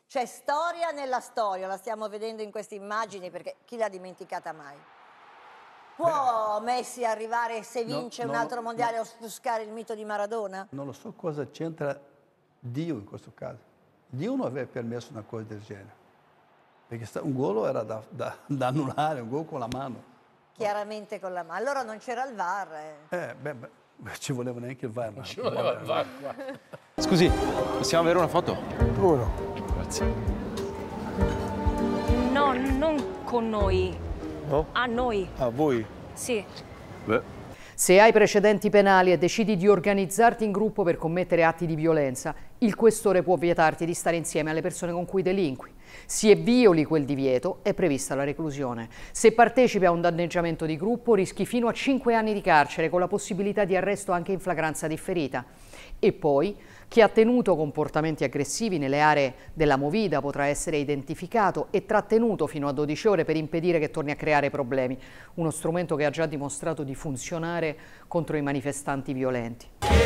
C'è storia nella storia, la stiamo vedendo in queste immagini perché chi l'ha dimenticata mai? Può Messi arrivare, se vince un altro mondiale, a offuscare il mito di Maradona? Non lo so cosa c'entra Dio in questo caso. Dio non aveva permesso una cosa del genere. Perché un gol era da annullare, un gol con la mano. Chiaramente con la mano. Allora non c'era il VAR. Ci voleva neanche il VAR. Ci voleva il VAR qua. Scusi, possiamo avere una foto? Come no? Grazie. No, non con noi. No? A noi. A voi? Sì. Beh. Se hai precedenti penali e decidi di organizzarti in gruppo per commettere atti di violenza, il questore può vietarti di stare insieme alle persone con cui delinqui. Se violi quel divieto, è prevista la reclusione. Se partecipi a un danneggiamento di gruppo, rischi fino a 5 anni di carcere, con la possibilità di arresto anche in flagranza differita. E poi, chi ha tenuto comportamenti aggressivi nelle aree della movida potrà essere identificato e trattenuto fino a 12 ore per impedire che torni a creare problemi. Uno strumento che ha già dimostrato di funzionare contro i manifestanti violenti.